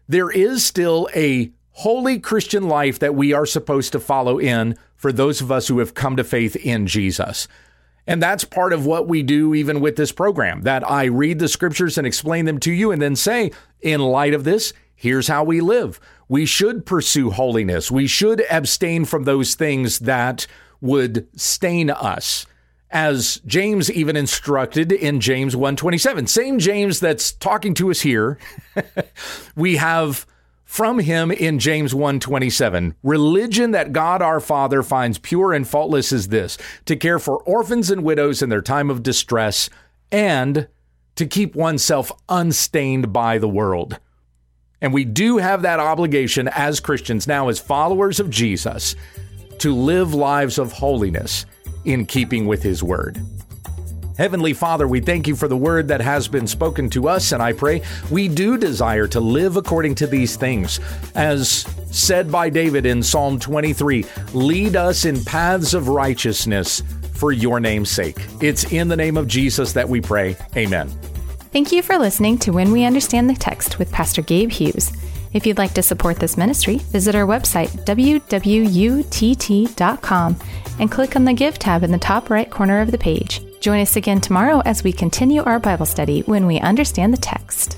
there is still a holy Christian life that we are supposed to follow in for those of us who have come to faith in Jesus. And that's part of what we do even with this program, that I read the scriptures and explain them to you and then say, in light of this, here's how we live. We should pursue holiness. We should abstain from those things that would stain us, as James even instructed in James 1:27. Same James that's talking to us here. We have from him in James 1:27, religion that God our Father finds pure and faultless is this, to care for orphans and widows in their time of distress, and to keep oneself unstained by the world. And we do have that obligation as Christians now, as followers of Jesus, to live lives of holiness in keeping with his word. Heavenly Father, we thank you for the word that has been spoken to us, and I pray we do desire to live according to these things. As said by David in Psalm 23, lead us in paths of righteousness for your name's sake. It's in the name of Jesus that we pray. Amen. Thank you for listening to When We Understand the Text with Pastor Gabe Hughes. If you'd like to support this ministry, visit our website, www.utt.com, and click on the Give tab in the top right corner of the page. Join us again tomorrow as we continue our Bible study when we understand the text.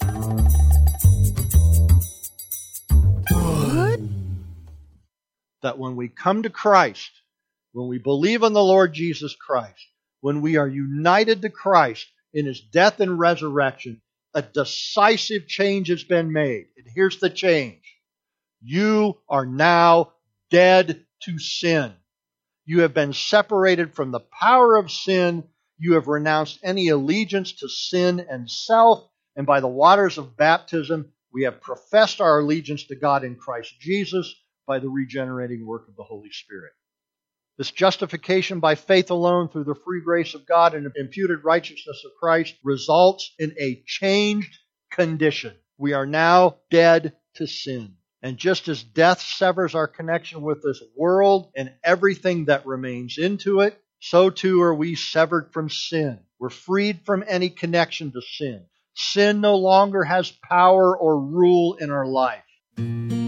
That when we come to Christ, when we believe in the Lord Jesus Christ, when we are united to Christ in his death and resurrection, a decisive change has been made. And here's the change. You are now dead to sin. You have been separated from the power of sin. You have renounced any allegiance to sin and self. And by the waters of baptism, we have professed our allegiance to God in Christ Jesus by the regenerating work of the Holy Spirit. This justification by faith alone through the free grace of God and the imputed righteousness of Christ results in a changed condition. We are now dead to sin. And just as death severs our connection with this world and everything that remains into it, so too are we severed from sin. We're freed from any connection to sin. Sin no longer has power or rule in our life.